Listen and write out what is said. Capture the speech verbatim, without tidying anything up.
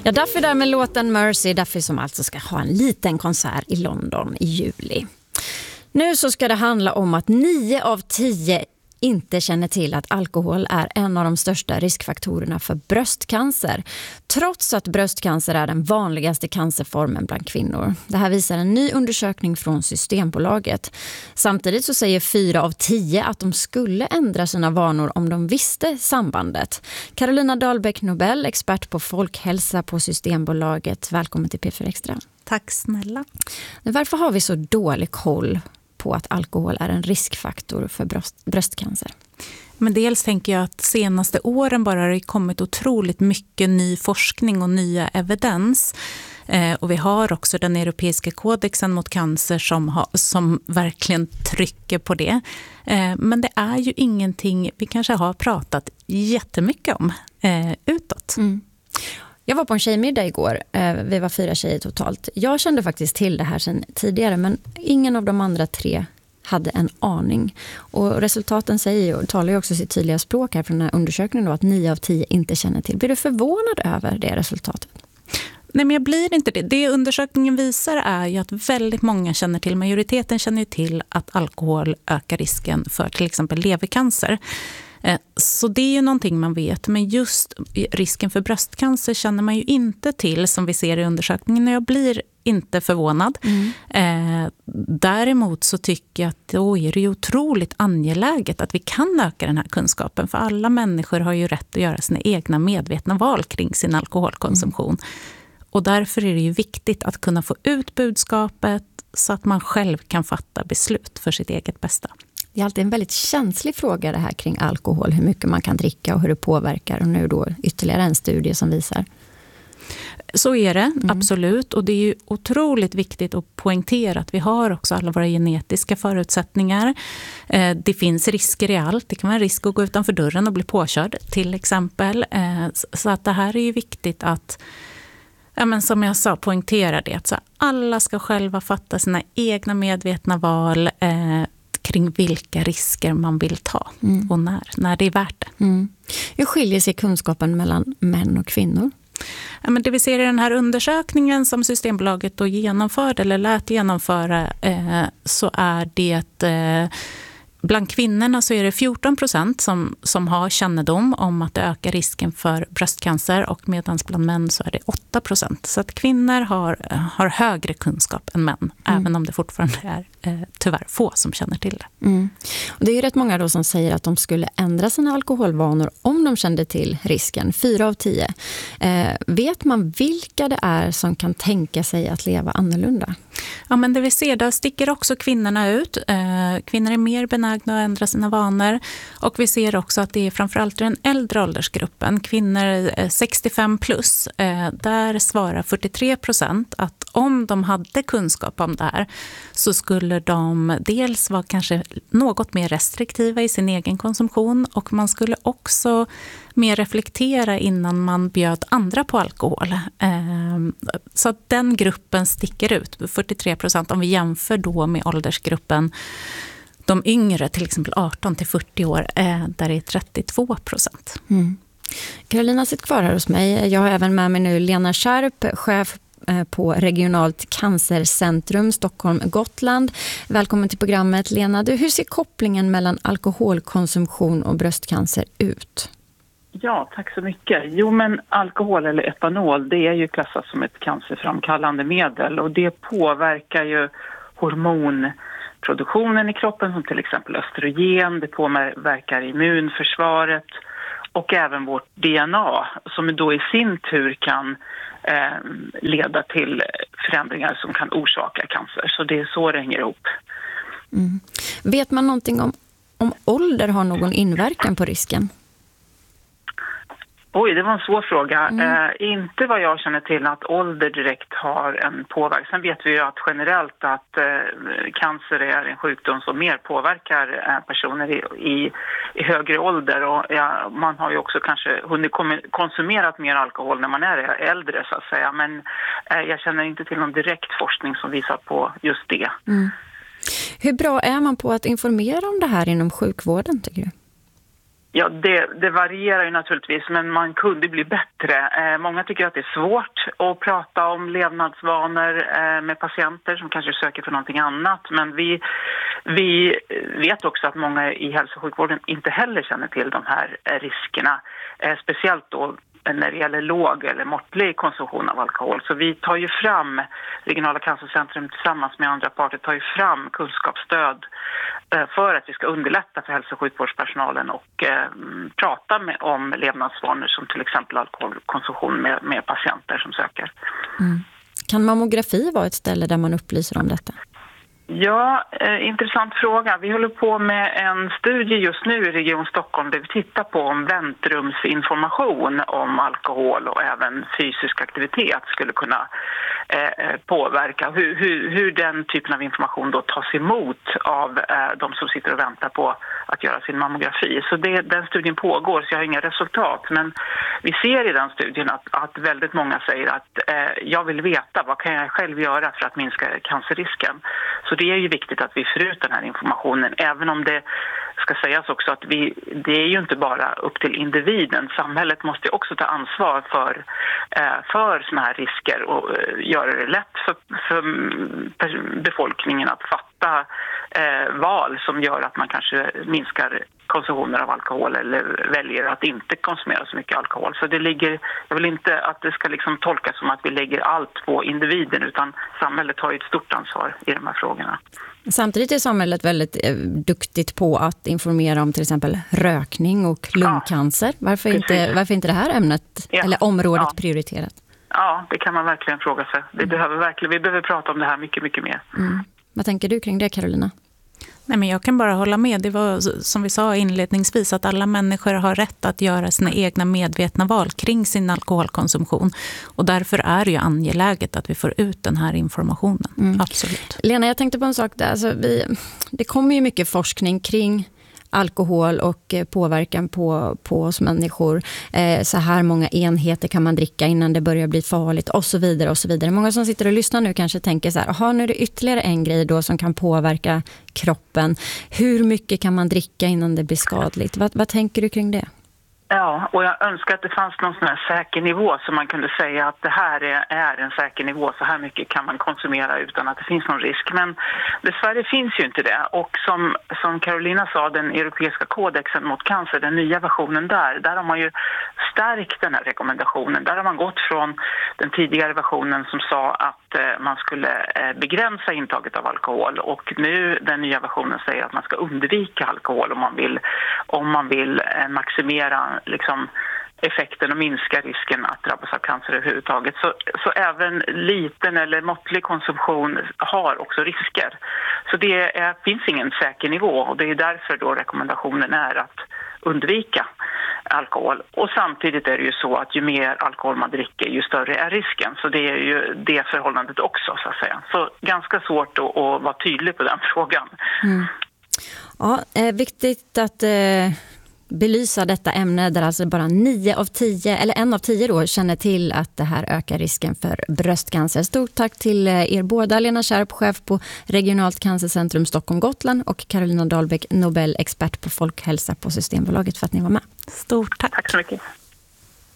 Ja, Duffy där med låten Mercy. Duffy som alltså ska ha en liten konsert i London i juli. Nu så ska det handla om att nio av tio inte känner till att alkohol är en av de största riskfaktorerna för bröstcancer. Trots att bröstcancer är den vanligaste cancerformen bland kvinnor. Det här visar en ny undersökning från Systembolaget. Samtidigt så säger fyra av tio att de skulle ändra sina vanor om de visste sambandet. Carolina Dahlbäck Nobel, expert på folkhälsa på Systembolaget. Välkommen till P fyra Extra. Tack snälla. Varför har vi så dålig koll på att alkohol är en riskfaktor för bröst, bröstcancer? Men dels tänker jag att senaste åren bara har det kommit otroligt mycket ny forskning och nya evidens. Eh, och vi har också den europeiska kodexen mot cancer som, ha, som verkligen trycker på det. Eh, men det är ju ingenting vi kanske har pratat jättemycket om eh, utåt. Mm. Jag var på en tjejmiddag igår. Vi var fyra tjejer totalt. Jag kände faktiskt till det här sedan tidigare, men ingen av de andra tre hade en aning. Och resultaten säger och talar ju också sitt tydliga språk här från den här undersökningen då, att nio av tio inte känner till. Blir du förvånad över det resultatet? Nej, men jag blir inte det. Det undersökningen visar är ju att väldigt många känner till, majoriteten känner till att alkohol ökar risken för till exempel levercancer. Så det är ju någonting man vet, men just risken för bröstcancer känner man ju inte till som vi ser i undersökningen. Jag blir inte förvånad. Mm. Eh, däremot så tycker jag att då är det ju otroligt angeläget att vi kan öka den här kunskapen, för alla människor har ju rätt att göra sina egna medvetna val kring sin alkoholkonsumtion. Mm. Och därför är det ju viktigt att kunna få ut budskapet så att man själv kan fatta beslut för sitt eget bästa. Det är alltid en väldigt känslig fråga det här kring alkohol, hur mycket man kan dricka och hur det påverkar, och nu då ytterligare en studie som visar. Så är det, mm. absolut. Och det är ju otroligt viktigt att poängtera att vi har också alla våra genetiska förutsättningar. Eh, det finns risker i allt. Det kan vara en risk att gå utanför dörren och bli påkörd till exempel. Eh, så att det här är ju viktigt att, ja, men som jag sa, poängtera det. Att så alla ska själva fatta sina egna medvetna val eh, kring vilka risker man vill ta mm. och när, när det är värt det. Mm. Hur skiljer sig kunskapen mellan män och kvinnor? Ja, men det vi ser i den här undersökningen som Systembolaget då genomförde eller lät genomföra eh, så är det eh, bland kvinnorna så är det fjorton procent som, som har kännedom om att det ökar risken för bröstcancer, och medan bland män så är det åtta procent. Så att kvinnor har, har högre kunskap än män, mm. även om det fortfarande är eh, tyvärr få som känner till det. Mm. Och det är ju rätt många då som säger att de skulle ändra sina alkoholvanor om de kände till risken. Fyra av tio. Eh, vet man vilka det är som kan tänka sig att leva annorlunda? Ja, men det vi ser, där sticker också kvinnorna ut. Eh, kvinnor är mer benägna att ändra sina vanor, och vi ser också att det är framförallt den äldre åldersgruppen, kvinnor eh, sextiofem plus, eh, där svarar fyrtiotre procent att om de hade kunskap om det här så skulle de dels vara kanske något mer restriktiva i sin egen konsumtion, och man skulle också mer reflektera innan man bjöd andra på alkohol. Så att den gruppen sticker ut, fyrtiotre procent, om vi jämför då med åldersgruppen de yngre, till exempel arton till fyrtio år, där det är trettiotvå procent. Mm. Carolina sitter kvar här hos mig. Jag har även med mig nu Lena Scharp, chef på Regionalt cancercentrum Stockholm-Gotland. Välkommen till programmet, Lena. Du, hur ser kopplingen mellan alkoholkonsumtion och bröstcancer ut? Ja, tack så mycket. Jo, men alkohol eller etanol, det är ju klassat som ett cancerframkallande medel, och det påverkar ju hormonproduktionen i kroppen, som till exempel östrogen. Det påverkar immunförsvaret och även vårt D N A, som då i sin tur kan eh, leda till förändringar som kan orsaka cancer. Så det är så det hänger ihop. Mm. Vet man någonting om, om ålder har någon inverkan på risken? Oj, det var en svår fråga. Mm. Eh, inte vad jag känner till att ålder direkt har en påverkan. Sen vet vi ju att generellt att eh, cancer är en sjukdom som mer påverkar eh, personer i, i, i högre ålder. Och ja, man har ju också kanske hunnit konsumerat mer alkohol när man är äldre, så att säga. Men eh, jag känner inte till någon direkt forskning som visar på just det. Mm. Hur bra är man på att informera om det här inom sjukvården, tycker du? Ja, det, det varierar ju naturligtvis, men man kunde bli bättre. Eh, många tycker att det är svårt att prata om levnadsvanor eh, med patienter som kanske söker för någonting annat. Men vi, vi vet också att många i hälso- och sjukvården inte heller känner till de här eh, riskerna. Eh, speciellt då när det gäller låg eller måttlig konsumtion av alkohol. Så vi tar ju fram, Regionala cancercentrum tillsammans med andra parter tar ju fram kunskapsstöd för att vi ska underlätta för hälso- och sjukvårdspersonalen och eh, prata med, om levnadsvanor som till exempel alkoholkonsumtion med, med patienter som söker. Mm. Kan mammografi vara ett ställe där man upplyser om detta? Ja, eh, intressant fråga. Vi håller på med en studie just nu i Region Stockholm där vi tittar på om väntrumsinformation om alkohol och även fysisk aktivitet skulle kunna eh, påverka. Hur, hur, hur den typen av information då tas emot av eh, de som sitter och väntar på att göra sin mammografi. Så det, den studien pågår, så jag har inga resultat. Men vi ser i den studien att, att väldigt många säger att eh, jag vill veta vad kan jag själv göra för att minska cancerrisken. Så det är ju viktigt att vi får ut den här informationen, även om det ska sägas också att vi, det är ju inte bara upp till individen. Samhället måste också ta ansvar för, eh, för såna här risker och eh, göra det lätt för, för befolkningen att fatta eh, val som gör att man kanske minskar konsumtionen av alkohol eller väljer att inte konsumera så mycket alkohol. Så det ligger, jag vill inte att det ska liksom tolkas som att vi lägger allt på individen, utan samhället har ju ett stort ansvar i de här frågorna. Samtidigt är samhället väldigt eh, duktigt på att informera om till exempel rökning och lungcancer. Ja, varför, inte, varför inte det här ämnet ja. eller området ja. prioriterat? Ja, det kan man verkligen fråga sig. Vi, mm. behöver, verkligen, vi behöver prata om det här mycket, mycket mer. Mm. Vad tänker du kring det, Carolina? Nej, men jag kan bara hålla med. Det var som vi sa inledningsvis att alla människor har rätt att göra sina egna medvetna val kring sin alkoholkonsumtion. Och därför är det ju angeläget att vi får ut den här informationen. Mm. Absolut. Lena, jag tänkte på en sak där. Alltså, vi, det kommer ju mycket forskning kring alkohol och påverkan på, på oss människor. Eh, så här många enheter kan man dricka innan det börjar bli farligt och så vidare och så vidare. Många som sitter och lyssnar nu kanske tänker så här, aha, nu är det ytterligare en grej då som kan påverka kroppen. Hur mycket kan man dricka innan det blir skadligt? Vad, vad tänker du kring det? Ja, och jag önskar att det fanns någon sån här säker nivå så man kunde säga att det här är, är en säker nivå, så här mycket kan man konsumera utan att det finns någon risk. Men dessvärre finns ju inte det. Och som, som Carolina sa, den europeiska kodexen mot cancer, den nya versionen där, där har man ju stärkt den här rekommendationen. Där har man gått från den tidigare versionen som sa att eh, man skulle eh, begränsa intaget av alkohol, och nu den nya versionen säger att man ska undvika alkohol om man vill, om man vill eh, maximera liksom effekten och minska risken att drabbas av cancer överhuvudtaget. Så, så även liten eller måttlig konsumtion har också risker. Så det är, finns ingen säker nivå, och det är därför då rekommendationen är att undvika alkohol. Och samtidigt är det ju så att ju mer alkohol man dricker, ju större är risken. Så det är ju det förhållandet också, så att säga. Så ganska svårt att, att vara tydlig på den frågan. Mm. Ja, eh, viktigt att eh, belysa detta ämne där alltså bara nio av tio, eller en av tio då, känner till att det här ökar risken för bröstcancer. Stort tack till er båda, Lena Kärp, chef på Regionalt cancercentrum Stockholm-Gotland, och Carolina Dahlbäck, Nobelexpert på folkhälsa på Systembolaget, för att ni var med. Stort tack. Tack så mycket.